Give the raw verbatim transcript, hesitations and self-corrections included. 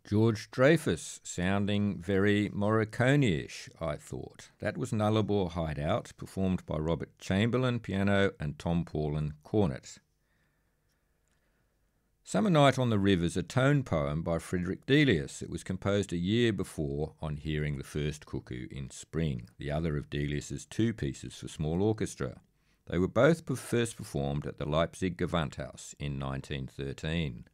George Dreyfus, sounding very Morricone-ish, I thought. That was Nullarbor Hideout, performed by Robert Chamberlain, piano, and Tom Paulin, cornet. Summer Night on the River is a tone poem by Frederick Delius. It was composed a year before On Hearing the First Cuckoo in Spring, the other of Delius's two pieces for small orchestra. They were both first performed at the Leipzig Gewandhaus in nineteen thirteen.